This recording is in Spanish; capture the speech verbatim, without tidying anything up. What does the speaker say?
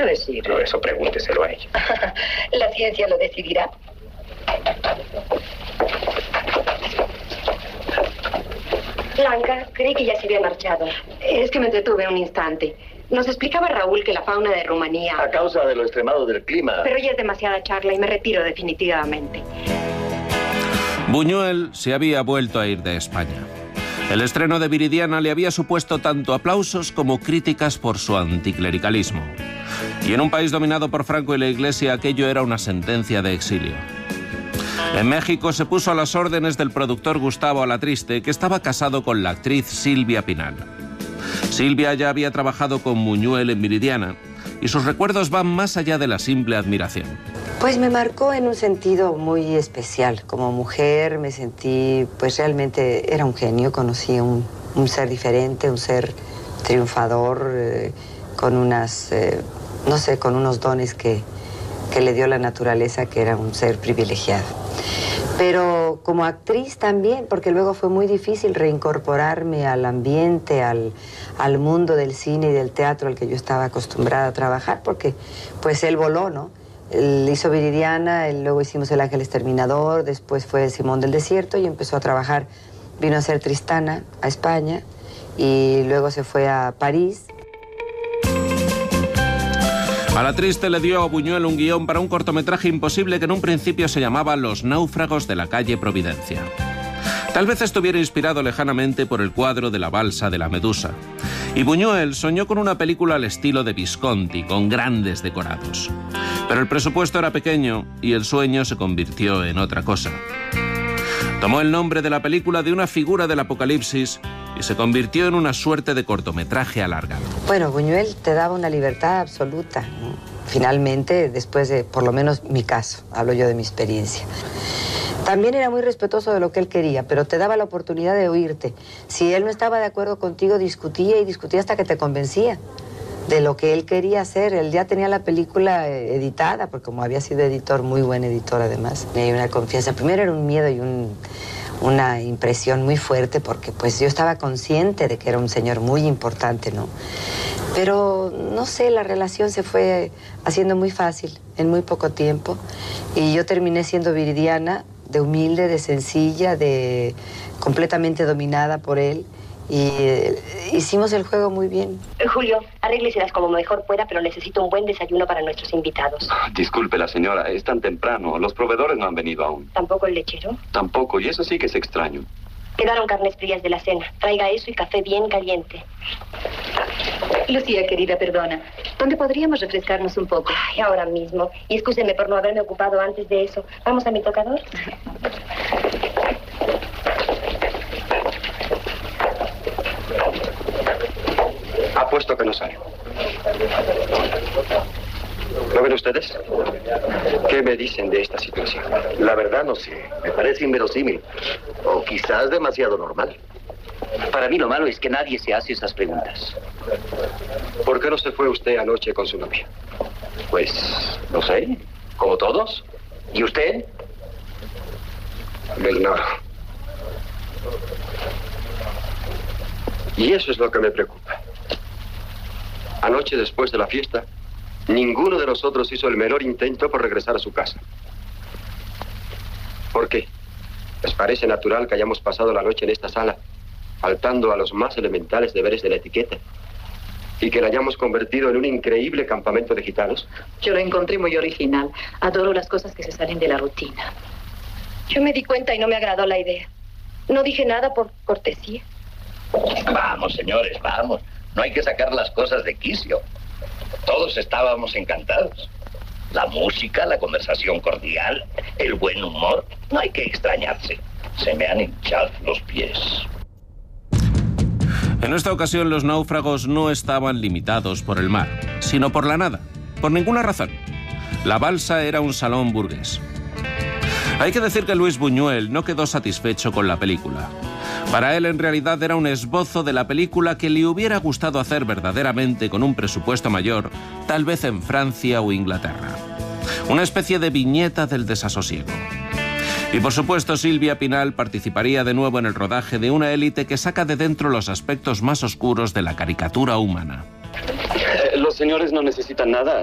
quiero decir? No, eso pregúnteselo a ella. La ciencia lo decidirá. Blanca, creí que ya se había marchado. Es que me entretuve un instante. Nos explicaba Raúl que la fauna de Rumanía... A causa de lo extremado del clima... Pero ya es demasiada charla y me retiro definitivamente. Buñuel se había vuelto a ir de España. El estreno de Viridiana le había supuesto tanto aplausos como críticas por su anticlericalismo. Y en un país dominado por Franco y la Iglesia, aquello era una sentencia de exilio. En México se puso a las órdenes del productor Gustavo Alatriste, que estaba casado con la actriz Silvia Pinal. Silvia ya había trabajado con Buñuel en Viridiana y sus recuerdos van más allá de la simple admiración. Pues me marcó en un sentido muy especial. Como mujer me sentí, pues realmente era un genio, conocí un, un ser diferente, un ser triunfador, eh, con unas, eh, no sé, con unos dones que, que le dio la naturaleza, que era un ser privilegiado. Pero como actriz también, porque luego fue muy difícil reincorporarme al ambiente, al, al mundo del cine y del teatro al que yo estaba acostumbrada a trabajar, porque pues él voló, ¿no? Él hizo Viridiana, él, luego hicimos El Ángel Exterminador, después fue Simón del Desierto y empezó a trabajar, vino a ser Tristana a España y luego se fue a París. Alatriste le dio a Buñuel un guión para un cortometraje imposible que en un principio se llamaba Los náufragos de la calle Providencia. Tal vez estuviera inspirado lejanamente por el cuadro de la balsa de la Medusa. Y Buñuel soñó con una película al estilo de Visconti, con grandes decorados. Pero el presupuesto era pequeño y el sueño se convirtió en otra cosa. Tomó el nombre de la película de una figura del Apocalipsis y se convirtió en una suerte de cortometraje alargado. Bueno, Buñuel te daba una libertad absoluta, ¿no? Finalmente, después de, por lo menos mi caso, hablo yo de mi experiencia. También era muy respetuoso de lo que él quería, pero te daba la oportunidad de oírte. Si él no estaba de acuerdo contigo, discutía y discutía hasta que te convencía de lo que él quería hacer. Él ya tenía la película editada, porque como había sido editor, muy buen editor además. Y hay una confianza. Primero era un miedo y un... una impresión muy fuerte porque pues yo estaba consciente de que era un señor muy importante, ¿no? Pero no sé, la relación se fue haciendo muy fácil en muy poco tiempo y yo terminé siendo Viridiana, de humilde, de sencilla, de completamente dominada por él y eh, hicimos el juego muy bien. Julio, arrégleselas como mejor pueda, pero necesito un buen desayuno para nuestros invitados. Disculpe la señora, es tan temprano. Los proveedores no han venido aún. ¿Tampoco el lechero? Tampoco, y eso sí que es extraño. Quedaron carnes frías de la cena. Traiga eso y café bien caliente. Lucía, querida, perdona. ¿Dónde podríamos refrescarnos un poco? Ay, ahora mismo. Y excúseme por no haberme ocupado antes de eso. ¿Vamos a mi tocador? Apuesto que no sale. ¿Lo ven ustedes? ¿Qué me dicen de esta situación? La verdad no sé. Me parece inverosímil. O quizás demasiado normal. Para mí lo malo es que nadie se hace esas preguntas. ¿Por qué no se fue usted anoche con su novia? Pues, no sé, como todos. ¿Y usted? Lo ignoro. Y eso es lo que me preocupa. Anoche, después de la fiesta, ninguno de nosotros hizo el menor intento por regresar a su casa. ¿Por qué? ¿Les parece natural que hayamos pasado la noche en esta sala, faltando a los más elementales deberes de la etiqueta, y que la hayamos convertido en un increíble campamento de gitanos? Yo lo encontré muy original. Adoro las cosas que se salen de la rutina. Yo me di cuenta y no me agradó la idea. No dije nada por cortesía. Vamos, señores, vamos. No hay que sacar las cosas de quicio. Todos estábamos encantados. La música, la conversación cordial, el buen humor. No hay que extrañarse. Se me han hinchado los pies. En esta ocasión los náufragos no estaban limitados por el mar, sino por la nada, por ninguna razón. La balsa era un salón burgués. Hay que decir que Luis Buñuel no quedó satisfecho con la película. Para él, en realidad, era un esbozo de la película que le hubiera gustado hacer verdaderamente con un presupuesto mayor, tal vez en Francia o Inglaterra. Una especie de viñeta del desasosiego. Y por supuesto, Silvia Pinal participaría de nuevo en el rodaje de una élite que saca de dentro los aspectos más oscuros de la caricatura humana. Eh, ¿Los señores no necesitan nada?